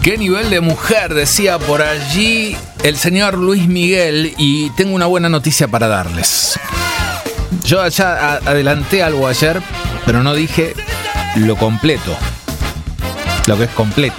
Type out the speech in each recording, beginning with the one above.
Qué nivel de mujer, decía por allí el señor Luis Miguel, y tengo una buena noticia para darles. Yo ya adelanté algo ayer, pero no dije lo completo, lo que es completo.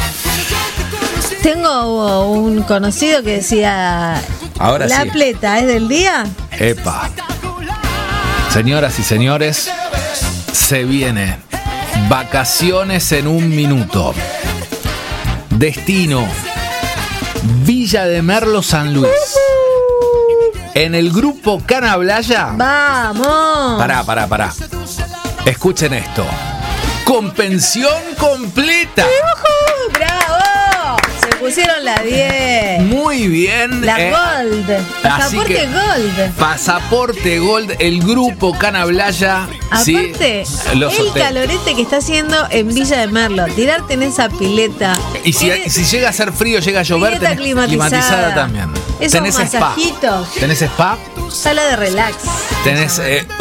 Tengo un conocido que decía, ahora ¿la sí. pleta es del día? Epa. Señoras y señores, se viene vacaciones en un minuto. Destino Villa de Merlo, San Luis. En el grupo Canablaya. ¡Vamos! Pará. Escuchen esto. Con pensión completa. ¡Bravo! Se pusieron la 10. Muy bien. La Gold. Pasaporte Gold. Pasaporte Gold, el grupo Canablaya. Aparte, sí, el calorete que está haciendo en Villa de Merlo. Tirarte en esa pileta. Y si llega a ser frío, llega a llover, pileta tenés climatizada también. Esos tenés masajitos. Spa. Tenés spa. Sala de relax. Tenés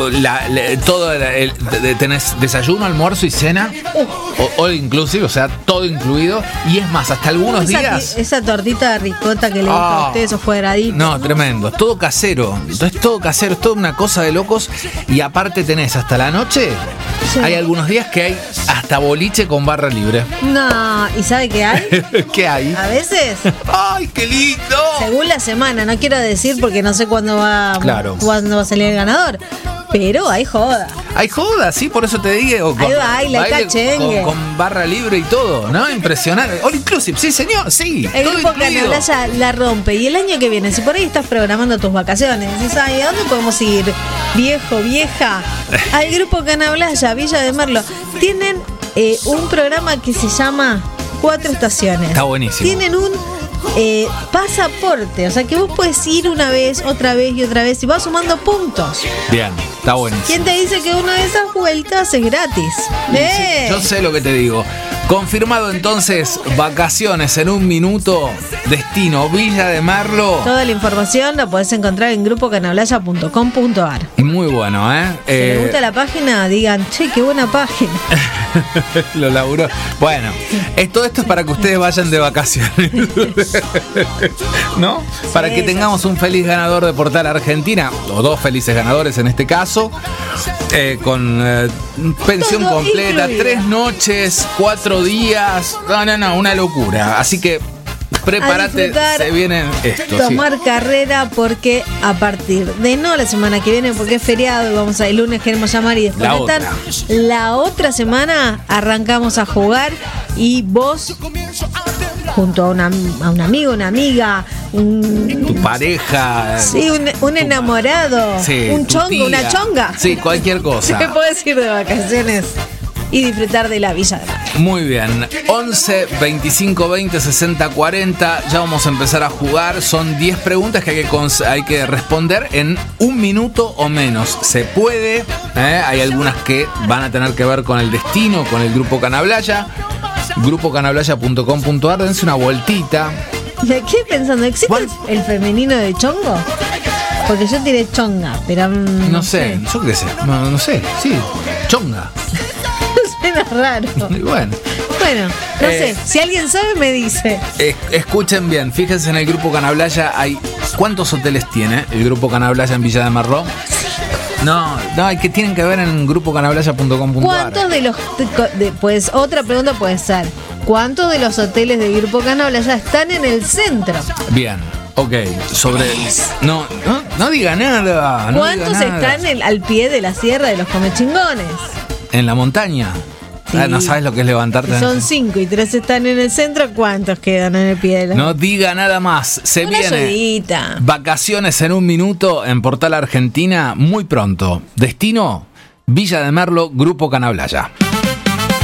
tenés desayuno, almuerzo y cena. All inclusive, o sea, todo incluido. Y es más, hasta algunos días. Esa tortita de ricota que le gusta a ustedes, esos cuadraditos. No, tremendo. Es todo casero. Entonces, todo casero, es toda una cosa de locos. Y aparte tenés hasta la noche. Sí. Hay algunos días que hay hasta boliche con barra libre. No, ¿y sabe qué hay? ¿Qué hay? A veces. ¡Ay, qué lindo! Según la semana, no quiero decir porque no sé cuándo va a salir el ganador. Pero hay joda. Hay joda, sí, por eso te digo. Hay baile, cachengue. Con barra libre y todo, ¿no? Impresionante. All inclusive, sí, señor, sí. El grupo Canablaya la rompe. Y el año que viene, si por ahí estás programando tus vacaciones, decís, ay, ¿a dónde podemos ir? Viejo, vieja. Al grupo Canablaya, Villa de Merlo. Tienen un programa que se llama 4 estaciones. Está buenísimo. Tienen un pasaporte, o sea que vos puedes ir una vez, otra vez y otra vez y vas sumando puntos. Bien, está buenísimo. ¿Quién te dice que una de esas vueltas es gratis? Sí, yo sé lo que te digo. Confirmado entonces, vacaciones en un minuto, destino Villa de Merlo. Toda la información la podés encontrar en grupocanablaya.com.ar. Muy bueno, ¿eh? Si les gusta la página, digan, che, qué buena página. Lo laburó. Bueno, todo esto es para que ustedes vayan de vacaciones. ¿No? Para que tengamos un feliz ganador de Portal Argentina, o 2 felices ganadores en este caso, con pensión todo completa, incluido. 3 noches, 4 días. No, una locura. Así que prepárate, se viene esto. Tomar carrera porque a partir de la semana que viene, porque es feriado y vamos a el lunes queremos llamar y desconectar. La otra semana arrancamos a jugar y vos junto a un amigo, una amiga, tu pareja, sí, un enamorado, sí, un chongo, tía, una chonga. Sí, cualquier cosa. Se puede ir de vacaciones y disfrutar de la Villa de Merlo. Muy bien, 11 25 20 60 40. Ya vamos a empezar a jugar. Son 10 preguntas que hay que responder en un minuto o menos. Se puede, hay algunas que van a tener que ver con el destino, con el grupo Canablaya. grupocanablaya.com.ar. Dense una vueltita. ¿De qué pensando? ¿Existe el femenino de chongo? Porque yo tiré chonga, pero no sé, yo qué sé, no sé, sí, chonga. Suena raro. Bueno, no sé, si alguien sabe me dice. Escuchen bien, fíjense en el grupo Canablaya, ¿cuántos hoteles tiene el grupo Canablaya en Villa de Merlo? No, hay que tienen que ver en grupocanablaya.com.ar. ¿Cuántos de los pues otra pregunta puede ser, ¿cuántos de los hoteles del grupo Canablaya están en el centro? Bien. Ok, sobre no diga nada. ¿Cuántos están al pie de la sierra de los Comechingones? ¿En la montaña? Sí. No sabes lo que es levantarte. Son 5 y 3 están en el centro. ¿Cuántos quedan en el pie de la... No diga nada más. Se una viene ayudita. Vacaciones en un minuto en Portal Argentina muy pronto. Destino Villa de Merlo, Grupo Canablaya.